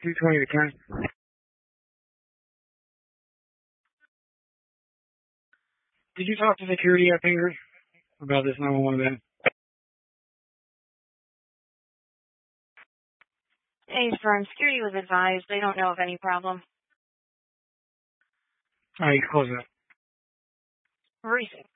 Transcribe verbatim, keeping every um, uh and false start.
two twenty to Karen. Did you talk to security up here about this nine one one event? Hey, firm. Security was advised. They don't know of any problem. All right, close that. Recent.